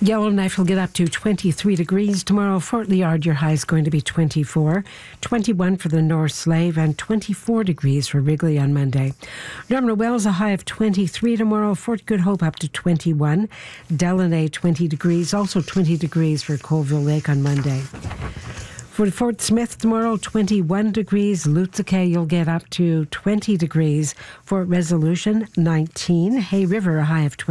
Yellowknife will get up to 23 degrees tomorrow. Fort Liard, your high is going to be 24. 21 for the North Slave and 24 degrees for Wrigley on Monday. Norman Wells, a high of 23 tomorrow. Fort Good Hope up to 21. Delaney, 20 degrees. Also 20 degrees for Colville Lake on Monday. For Fort Smith tomorrow, 21 degrees. Lutzique, you'll get up to 20 degrees. Fort Resolution, 19. Hay River, a high of 20.